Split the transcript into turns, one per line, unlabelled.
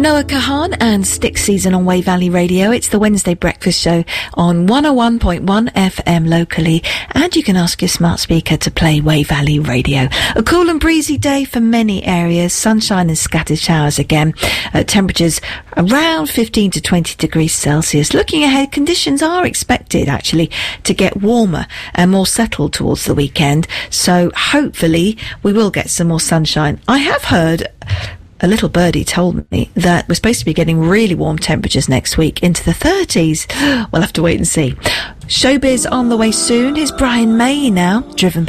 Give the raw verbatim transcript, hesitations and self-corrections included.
Noah Kahan and Stick Season on Wey Valley Radio. It's the Wednesday breakfast show on one oh one point one F M locally, and you can ask your smart speaker to play Wey Valley Radio. A cool and breezy day for many areas, sunshine and scattered showers again. Uh, temperatures around fifteen to twenty degrees Celsius. Looking ahead, conditions are expected actually to get warmer and more settled towards the weekend, so hopefully we will get some more sunshine. I have heard, a little birdie told me that we're supposed to be getting really warm temperatures next week, into the thirties. We'll have to wait and see. Showbiz on the way soon. Here's Brian May now, driven by